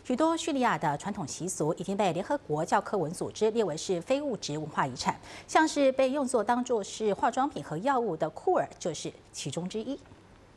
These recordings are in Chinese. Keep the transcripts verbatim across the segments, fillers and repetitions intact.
许多叙利亚的传统习俗已经被联合国教科文组织列为是非物质文化遗产，像是被用作当作是化妆品和药物的库尔就是其中之一。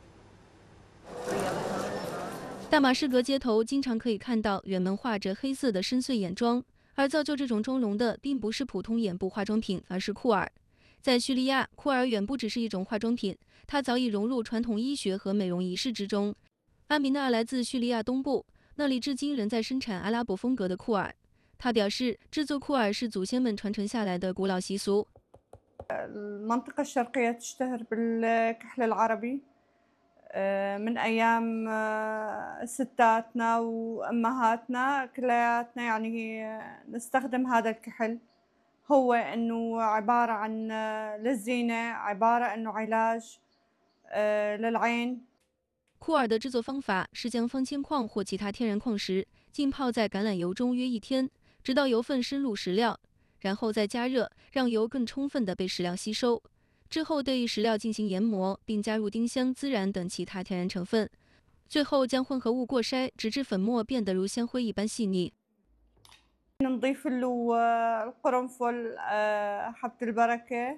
大马士革街头经常可以看到人们画着黑色的深邃眼妆，而造就这种妆容的并不是普通眼部化妆品，而是库尔。在叙利亚，库尔远不只是一种化妆品，它早已融入传统医学和美容仪式之中。阿米娜来自叙利亚东部，那里至今仍在生产阿拉伯风格的库尔。他表示，制作库尔是祖先们传承下来的古老习俗。 المنطقة الشرقية تشتهر بالكحل العربي من أيام ستاتنا وأمهاتنا كلياتنا يعني نستخدم هذا الكحل هو إنه عبارة عن للزينة عبارة إنه علاج للعين。 库尔的制作方法是将方铅矿或其他天然矿石浸泡在橄榄油中约一天，直到油分深入石料，然后再加热，让油更充分地被石料吸收。之后对石料进行研磨，并加入丁香、孜然等其他天然成分，最后将混合物过筛，直至粉末变得如鲜灰一般细腻。 نضيف له القرنفل حبة البركة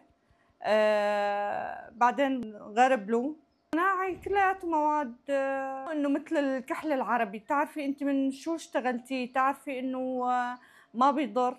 بعدين غرب له صناعي كلياته مواد انه مثل الكحل العربي بتعرفي انت من شو اشتغلتيه تعرفي انه ما بيضر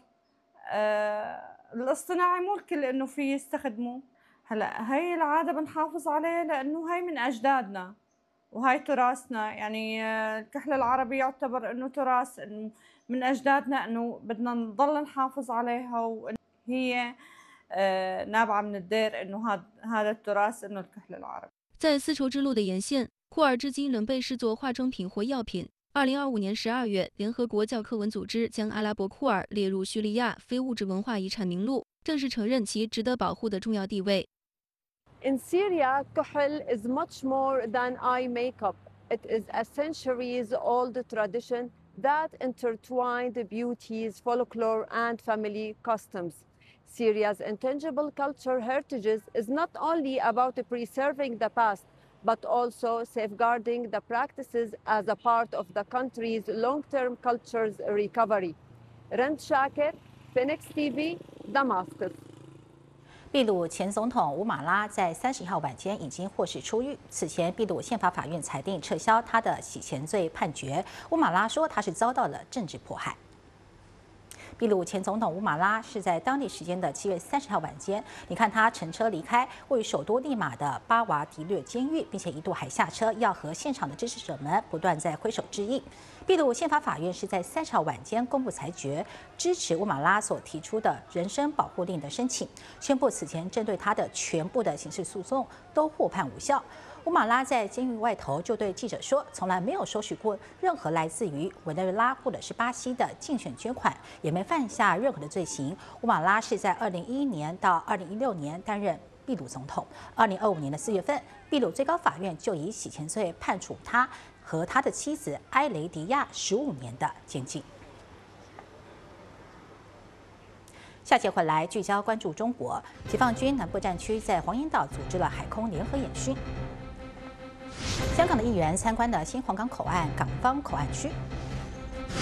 الاصطناعي مو الكل انه في يستخدمه هلا هي العاده بنحافظ عليها لانه هي من اجدادنا وهي تراثنا يعني الكحل العربي يعتبر انه تراث انه من اجدادنا انه بدنا نضل نحافظ عليها وانه هي نابعه من الدير انه هذا هذا التراث انه الكحل العربي。 在丝绸之路的沿线，库尔至今仍被视作化妆品或药品。二零二五年十二月，联合国教科文组织将阿拉伯库尔列入叙利亚非物质文化遗产名录，正式承认其值得保护的重要地位。 In Syria, kuhl is much more than eye makeup. It is a centuries-old tradition that intertwined beauties, folklore, and family customs. Syria's intangible culture heritages is not only about preserving the past, but also safeguarding the practices as a part of the country's long-term culture's recovery. Rand Shakir, Phoenix T V, Damascus. 秘鲁前总统乌马拉在三十一号晚间已经获释出狱。此前，秘鲁宪法法院裁定撤销他的洗钱罪判决。乌马拉说他是遭到了政治迫害。秘鲁前总统乌马拉是在当地时间的七月三十号晚间，你看他乘车离开位于首都利马的巴瓦迪略监狱，并且一度还下车要和现场的支持者们不断在挥手致意。秘鲁宪法法院是在三十号晚间公布裁决，支持乌马拉所提出的人身保护令的申请，宣布此前针对他的全部的刑事诉讼都获判无效。乌马拉在监狱外头就对记者说，从来没有收取过任何来自于委内瑞拉或者是巴西的竞选捐款，也没犯下任何的罪行。乌马拉是在二零一一年到二零一六年担任秘鲁总统。二零二五年的四月份，秘鲁最高法院就以洗钱罪判处他和他的妻子埃雷迪亚十五年的监禁。下节回来聚焦关注中国，解放军南部战区在黄岩岛组织了海空联合演训。香港的议员参观了新皇岗口岸港方口岸区。